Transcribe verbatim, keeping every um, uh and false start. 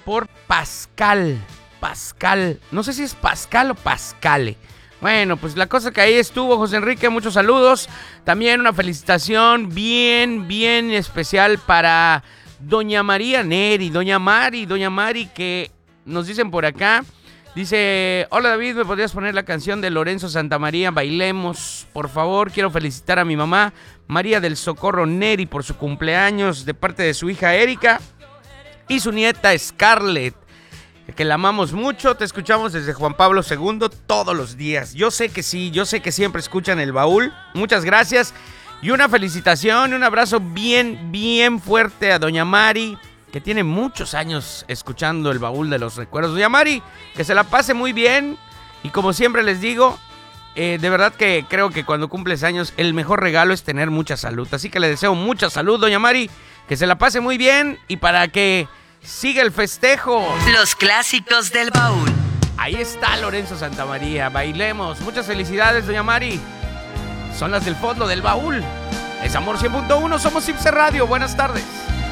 por Pascal. Pascal. No sé si es Pascal o Pascale. Bueno, pues la cosa que ahí estuvo, José Enrique, muchos saludos. También una felicitación bien, bien especial para doña María Neri, doña Mari, doña Mari, que nos dicen por acá. Dice, hola David, ¿me podrías poner la canción de Lorenzo Santamaría? Bailemos, por favor. Quiero felicitar a mi mamá, María del Socorro Neri, por su cumpleaños de parte de su hija Erika y su nieta Scarlett, que la amamos mucho. Te escuchamos desde Juan Pablo segundo todos los días. Yo sé que sí, yo sé que siempre escuchan El Baúl. Muchas gracias y una felicitación y un abrazo bien, bien fuerte a doña Mari, que tiene muchos años escuchando El Baúl de los Recuerdos. Doña Mari, que se la pase muy bien. Y como siempre les digo, eh, de verdad que creo que cuando cumples años, el mejor regalo es tener mucha salud. Así que le deseo mucha salud, doña Mari, que se la pase muy bien y para que siga el festejo. Los clásicos del baúl. Ahí está Lorenzo Santamaría. Bailemos. Muchas felicidades, doña Mari. Son las del fondo del baúl. Es Amor cien punto uno. Somos Ipse Radio. Buenas tardes.